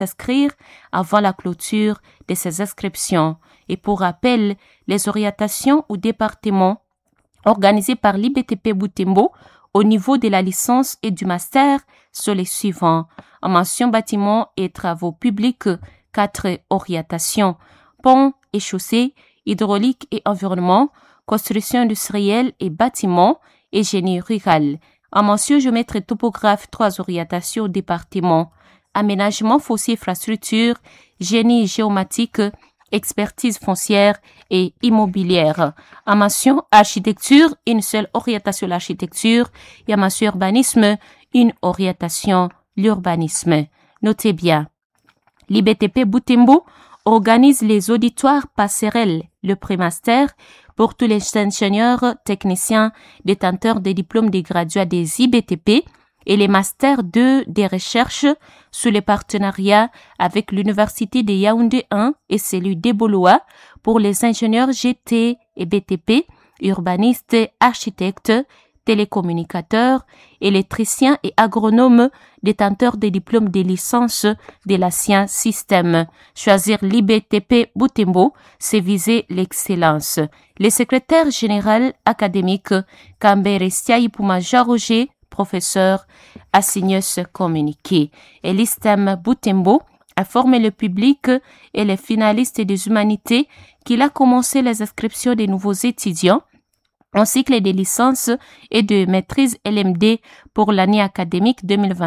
s'inscrire avant la clôture de ces inscriptions. Et pour rappel, les orientations ou départements organisés par l'IBTP Butembo au niveau de la licence et du master sont les suivants. En mention bâtiments et travaux publics, 4 orientations. Ponts et chaussées, hydraulique et environnement, construction industrielle et bâtiments et génie rural. En mention géomètre et topographe, 3 orientations au département. Aménagement foncier infrastructure, génie géomatique, expertise foncière et immobilière. En mention architecture, une seule orientation l'architecture et en mention urbanisme, une orientation l'urbanisme. Notez bien. L'IBTP Butembo organise les auditoires passerelles, le prémaster, pour tous les ingénieurs, techniciens, détenteurs des diplômes des graduats des IBTP et les masters 2 des recherches sous les partenariats avec l'Université de Yaoundé 1 et celui d'Eboloa pour les ingénieurs GT et BTP, urbanistes, architectes, télécommunicateurs, électriciens et agronomes détenteurs des diplômes de licence de la science système. Choisir l'IBTP Butembo, c'est viser l'excellence. Le secrétaire général académique Kambere Siaïpoumaja Roger, professeur, a signé ce communiqué. Et l'ISTEM Butembo a formé le public et les finalistes des humanités qu'il a commencé les inscriptions des nouveaux étudiants en cycle de licence et de maîtrise LMD pour l'année académique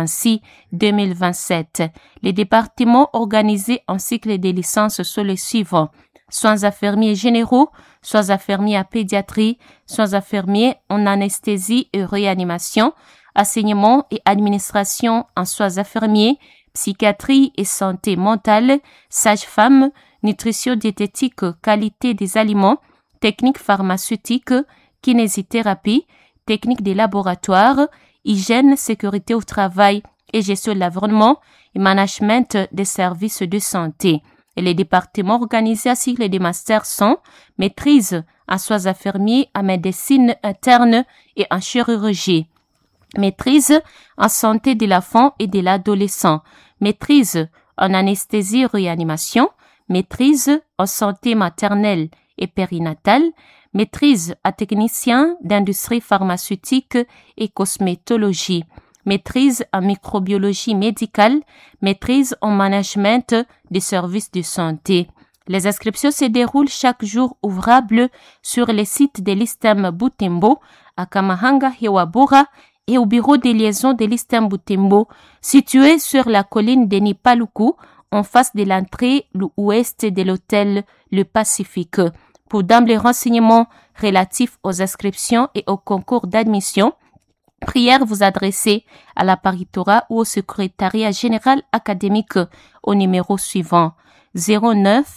2026-2027. Les départements organisés en cycle de licence sont les suivants. Soins infirmiers généraux, soins infirmiers à pédiatrie, soins infirmiers en anesthésie et réanimation, enseignement et administration en soins infirmiers, psychiatrie et santé mentale, sage-femme, nutrition diététique, qualité des aliments, techniques pharmaceutiques, kinésithérapie, techniques des laboratoires, hygiène, sécurité au travail et gestion de l'environnement et management des services de santé. Et les départements organisés à cycle des masters sont maîtrise en soins infirmiers, en médecine interne et en chirurgie, maîtrise en santé de l'enfant et de l'adolescent, maîtrise en anesthésie réanimation, maîtrise en santé maternelle et périnatale, maîtrise à technicien d'industrie pharmaceutique et cosmétologie, maîtrise en microbiologie médicale, maîtrise en management des services de santé. Les inscriptions se déroulent chaque jour ouvrable sur les sites de l'ISTEM Butembo à Kamahanga Hewabura et au bureau de liaison de l'ISTEM Butembo situé sur la colline de Nipaluku en face de l'entrée ouest de l'hôtel Le Pacifique. Pour d'amples renseignements relatifs aux inscriptions et au concours d'admission, prière vous adresser à la paritora ou au secrétariat général académique au numéro suivant 09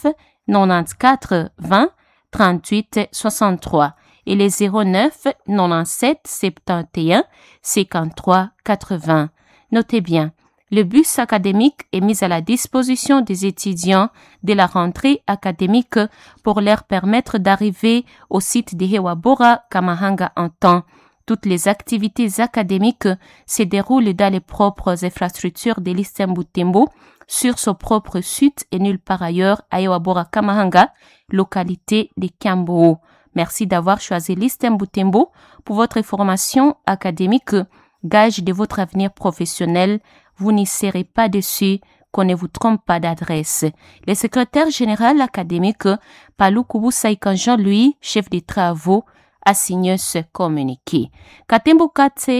94 20 38 63 et les 09 97 71 53 80. Notez bien, le bus académique est mis à la disposition des étudiants de la rentrée académique pour leur permettre d'arriver au site de Hewabora Kamahanga en temps. Toutes les activités académiques se déroulent dans les propres infrastructures de l'ISTEM Butembo sur son propre site et nulle part ailleurs à Hewabora Kamahanga, localité de Kiambo. Merci d'avoir choisi l'ISTEM Butembo pour votre formation académique, gage de votre avenir professionnel. Vous n'y serez pas déçus, qu'on ne vous trompe pas d'adresse. Le secrétaire général académique, Palou Kubusaïkan Jean-Louis, chef des travaux, a signé ce communiqué. Katembo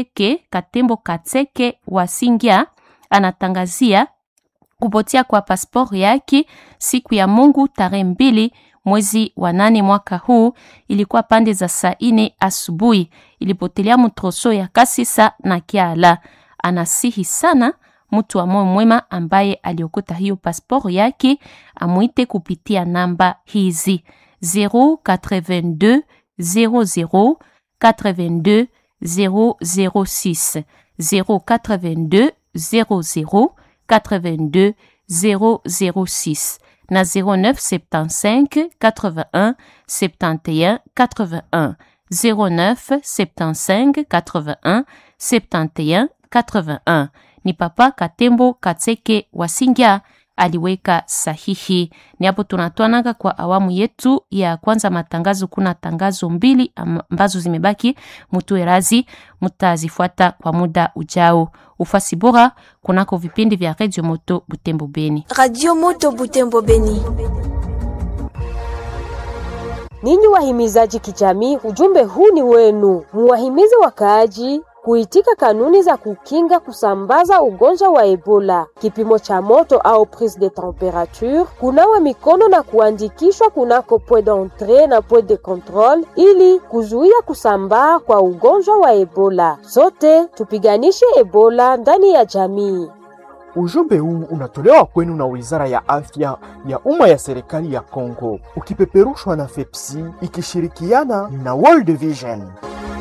Katseke Wasingia anatangazia kupotea kwa passport yake siku ya Mungu tarehe 2 mwezi wa 8 mwaka huu, ilikuwa pande za saa 4 asubuhi. Ilipotelea mtroso ya Kasisa na Kiala. Anasihi sana mtu wa moyo mwema ambaye aliokota hiyo passport yake amuite kupitia namba hizi 082 00 82 006 082 00 82 006 na 0975 81 71 81 0975 81 71 81. Ni Papa Katembo Katseke Wasingia aliweka sahihi. Ni hapo tunatoanaga kwa awamu yetu ya kwanza matangazo. Kuna tangazo mbili ambazo zimebaki, mtuwe razi, mtazifuata kwa muda ujao. Ufasi bora kunako vipindi vya Radio Moto Butembo Beni. Radio Moto Butembo Beni. Ninyi wahimizaji kijamii, ujumbe huu ni wenu. Muwahimize wakaaji kuitika kanuni za kukinga kusambaza ugonjwa wa Ebola. Kipimo cha moto au prise de temperature, kunawa mikono na kuandikishwa kunako point d'entrée na point de contrôle ili kuzuia kusambaa kwa ugonjwa wa Ebola. Sote tupiganishe Ebola ndani ya jamii. Ujumbe huu unatolewa kwenu na Wizara ya Afya ya Umma ya Serikali ya Kongo, ukipeperushwa na FEPSI ikishirikiana na World Vision.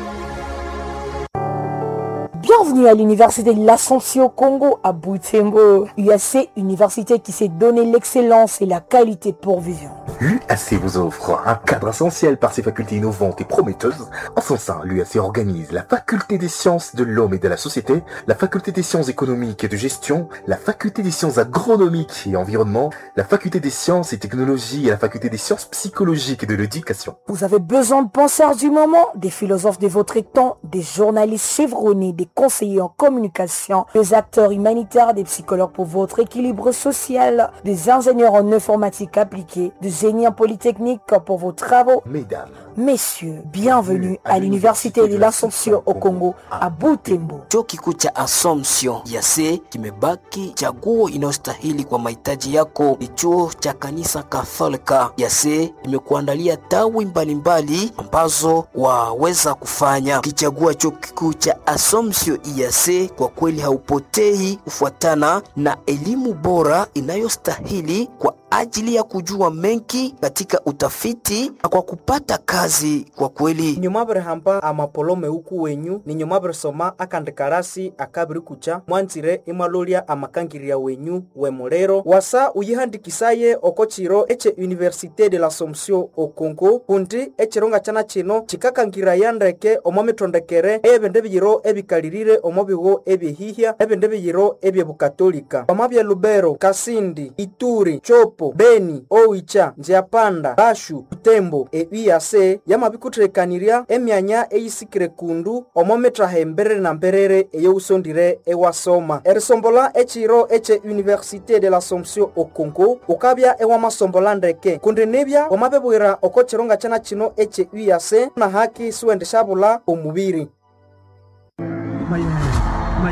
Bienvenue à l'Université de l'Assomption au Congo à Butembo. UAC, université qui s'est donné l'excellence et la qualité pour vivre. L'UAC vous offre un cadre essentiel par ses facultés innovantes et prometteuses. En son sein, l'UAC organise la faculté des sciences de l'homme et de la société, la faculté des sciences économiques et de gestion, la faculté des sciences agronomiques et environnement, la faculté des sciences et technologies et la faculté des sciences psychologiques et de l'éducation. Vous avez besoin de penseurs du moment, des philosophes de votre temps, des journalistes chevronnés, des conseillers en communication, des acteurs humanitaires, des psychologues pour votre équilibre social, des ingénieurs en informatique appliquée, des génies en polytechnique pour vos travaux. Mesdames, messieurs, bienvenue à l'Université de l'Assomption au Congo à Butembo. Chuo kikuu cha Assumption UAC kimebaki chaguo inayostahili kwa mahitaji yako. Ni chuo cha kanisa Katholika. UAC imekuandalia tawi mbalimbali ambazo waweza kufanya. Kichagua chuo kikuu cha Assumption UAC, kwa kweli haupotei kufuatana na elimu bora inayostahili kwa ajili ya kujua mengi katika utafiti na kwa kupata kazi. Kwa kweli nyomabre hamba amapolome huku wenyu ni nyomabre soma akandekarasi akabiri kucha mwanzire imalolia amakangiria wenyu wemolero wasa uyihandikisaye okochiro eche Université de l'Assomption au Congo kundi echironga chana chino chikakangira yandeke omometondekere ebende biyiro ebikalirire omobigo ebihihya ebende biyiro ebyebukatolika omabya Lubero, Kasindi, Ituri, Chopo, Beni, Oicha, Nziapanda, Bashu, Butembo, UAC yamabikutrekaniria emyanya eyisikire kundu omometra hemberere na mberere eyousondire ewasoma erisombola echiro eche Université de l'Assomption au Congo ukabya ewamasombola ndeke kundi nebya omabebwira okochironga chana chino eche UAC na haki suendeshabula omubiri.